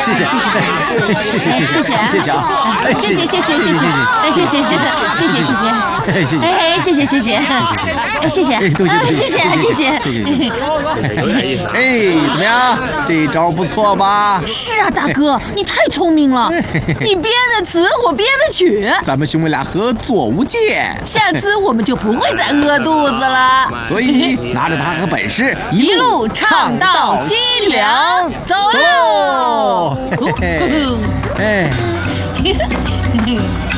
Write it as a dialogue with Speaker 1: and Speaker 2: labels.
Speaker 1: 谢谢，谢谢啊！谢谢，
Speaker 2: 谢谢，
Speaker 1: 怎么样？这招不错吧？
Speaker 2: 是啊，大哥，你太聪明了，你编的词我编的曲，
Speaker 1: 咱们兄妹俩合作无间，
Speaker 2: 下次我们就不会再饿肚子了。
Speaker 1: 所以拿着它和本事，
Speaker 2: 一路唱到西凉，走喽！
Speaker 1: 哎。